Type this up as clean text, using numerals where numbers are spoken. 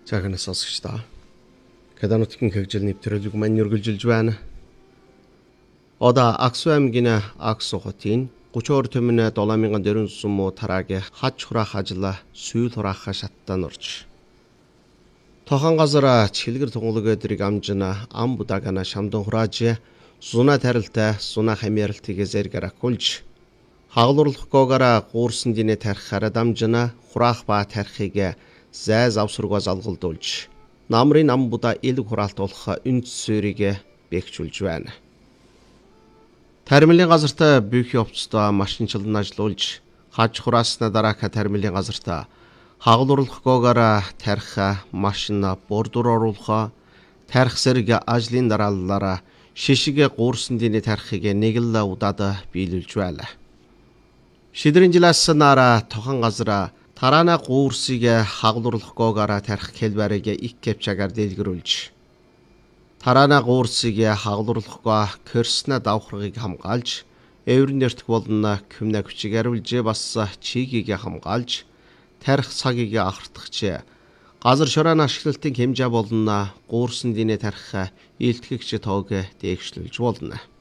Цаахнаас сонсогчдоо. Каданутгийн хөгжил нэвтрүүлэг маань үргэлжилж байна. Одоо Аксу аймгийн Аксу хотын 32 түмэн 7400 муу тарагийн хаж хураах ажил сүүл хураах шаттан орж. Тохон газар чилгэр тунгалаг өдрийг амжина ам будагана шамдан хурааж суна тарилтай суна хамьяалтыг зэрэгэрхүүлж хаглуурлахгүйгээр гуурсан динэ тарих харадамжина хураах ба тарихыг зай завсруугаа залгалдуулж намрын ам будаа ил хураалт болох үнд суурийг бэхжүүлж байна. Тармилын газарт бүх явцдаа машинчлан ажиллуулж хаж хураасна дараах тармилын газарт хаглуурлахгүйгээр тарих машин бордуур оруулах тарих зэрэг ажлын дарааллаараа шишиг гуурсан динэ тарихыг нэг л удаад биелүүлж байна. Шидрийн жилээс нараа тохон газар тараана гуурсыг хаглуурлахгүйгээр тарих хэлбэрийг их кепчагаар дэлгэрүүлж тараана гуурсыг хаглуурлахгүй керсна давхрыг хамгаалж эврэн нэртэх болно күмнэ хүчиг ариулж бас чигийг хамгаалж тарих цагийг ахардахч газар шороон ашиглалтын хэмжээ болно гуурсан динэ тарих илтгэгч тоог дээгшлүүлж болно.